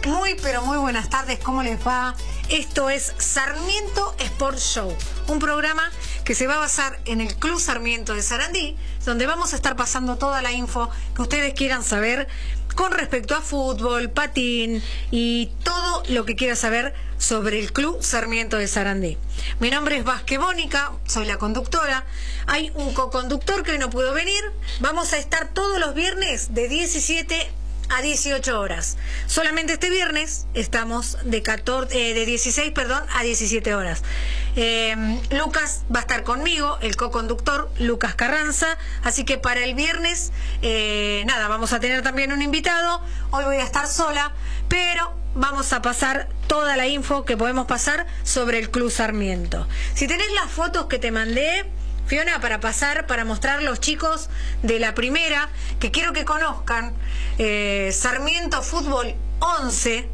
Muy, pero muy buenas tardes, ¿cómo les va? Esto es Sarmiento Sport Show, un programa que se va a basar en el Club Sarmiento de Sarandí, donde vamos a estar pasando toda la info que ustedes quieran saber con respecto a fútbol, patín y todo lo que quieran saber sobre el Club Sarmiento de Sarandí. Mi nombre es Vázquez Bónica, soy la conductora. Hay un coconductor que hoy no pudo venir. Vamos a estar todos los viernes de 17 a 18 horas. Solamente este viernes estamos de 16 a 17 horas. Lucas va a estar conmigo, el coconductor, Lucas Carranza. Así que para el viernes, vamos a tener también un invitado. Hoy voy a estar sola, pero vamos a pasar toda la info que podemos pasar sobre el Club Sarmiento. Si tenés las fotos que te mandé, Fiona, para mostrar los chicos de la primera, que quiero que conozcan, Sarmiento Fútbol 11,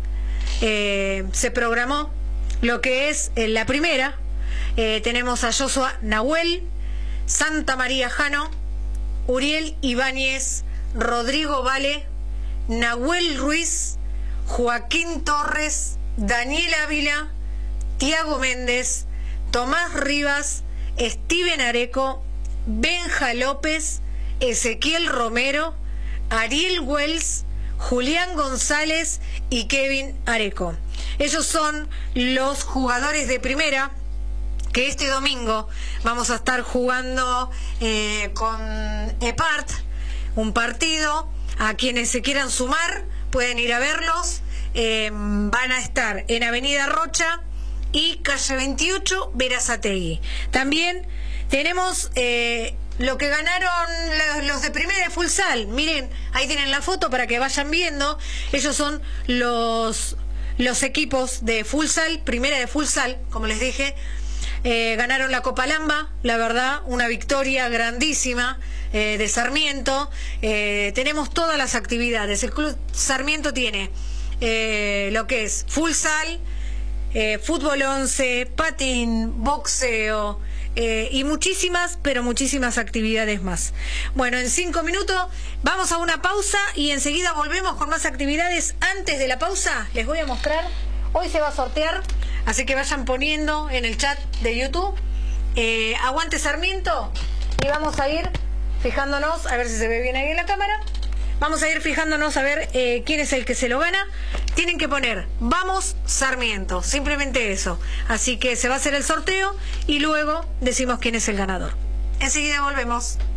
se programó lo que es la primera. Tenemos a Joshua Nahuel, Santa María Jano, Uriel Ibáñez, Rodrigo Vale, Nahuel Ruiz, Joaquín Torres, Daniel Ávila, Tiago Méndez, Tomás Rivas, Steven Areco, Benja López, Ezequiel Romero, Ariel Wells, Julián González y Kevin Areco. Ellos son los jugadores de primera que este domingo vamos a estar jugando con EPART, un partido. A quienes se quieran sumar pueden ir a verlos. Van a estar en Avenida Rocha y calle 28, Berazategui. También tenemos lo que ganaron los de primera de futsal. Miren, ahí tienen la foto para que vayan viendo. Ellos son los equipos de futsal, primera de futsal, como les dije. Ganaron la Copa Lamba, la verdad, una victoria grandísima de Sarmiento. Tenemos todas las actividades. El Club Sarmiento tiene lo que es futsal, fútbol 11, patín, boxeo y muchísimas, pero muchísimas actividades más. Bueno, en 5 minutos vamos a una pausa y enseguida volvemos con más actividades. Antes de la pausa les voy a mostrar, hoy se va a sortear, así que vayan poniendo en el chat de YouTube Aguante Sarmiento, y vamos a ir fijándonos, a ver si se ve bien ahí en la cámara. Vamos a ir fijándonos a ver quién es el que se lo gana. Tienen que poner Vamos Sarmiento, simplemente eso. Así que se va a hacer el sorteo y luego decimos quién es el ganador. Enseguida volvemos.